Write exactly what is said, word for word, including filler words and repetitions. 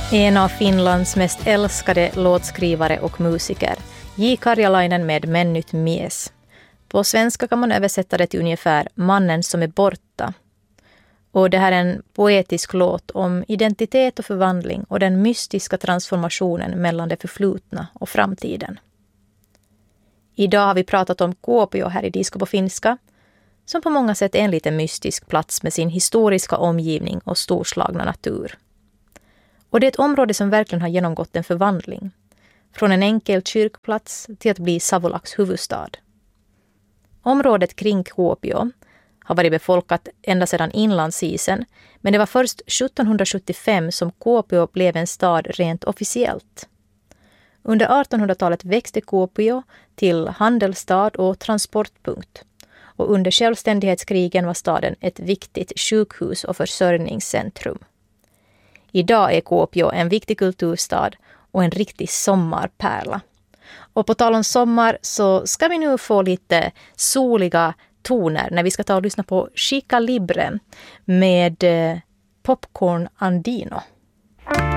En av Finlands mest älskade låtskrivare och musiker, J. Karjalainen med Mennyt mies. På svenska kan man översätta det till ungefär mannen som är borta. Och det här är en poetisk låt om identitet och förvandling och den mystiska transformationen mellan det förflutna och framtiden. Idag har vi pratat om Kuopio här i Disco på finska, som på många sätt är en liten mystisk plats med sin historiska omgivning och storslagna natur. Och det är ett område som verkligen har genomgått en förvandling. Från en enkel kyrkplats till att bli Savolaks huvudstad. Området kring Kuopio har varit befolkat ända sedan inlandsisen, men det var först sjuttonhundrasjuttiofem som Kuopio blev en stad rent officiellt. Under artonhundratalet växte Kuopio till handelsstad och transportpunkt. Och under självständighetskrigen var staden ett viktigt sjukhus- och försörjningscentrum. Idag är Kuopio en viktig kulturstad och en riktig sommarpärla. Och på tal om sommar så ska vi nu få lite soliga toner när vi ska ta och lyssna på Chica Libre med Popcorn Andino.